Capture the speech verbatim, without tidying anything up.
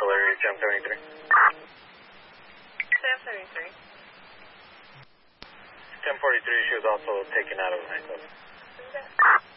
auxiliary, Sam seventy-three. Sam seventy-three. ten forty-three, she was also taken out of the nightclub. Okay.